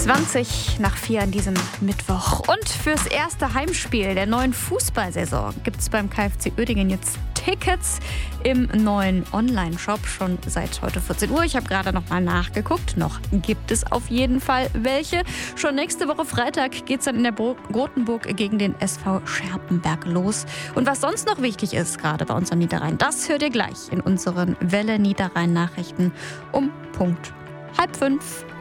20:20 an diesem Mittwoch. Und fürs erste Heimspiel der neuen Fußballsaison gibt es beim KFC Uerdingen jetzt Tickets im neuen Online-Shop schon seit heute 14 Uhr. Ich habe gerade noch mal nachgeguckt. Noch gibt es auf jeden Fall welche. Schon nächste Woche Freitag geht es dann in der Grotenburg gegen den SV Scherpenberg los. Und was sonst noch wichtig ist, gerade bei uns am Niederrhein, das hört ihr gleich in unseren Welle Niederrhein Nachrichten um Punkt 4:30.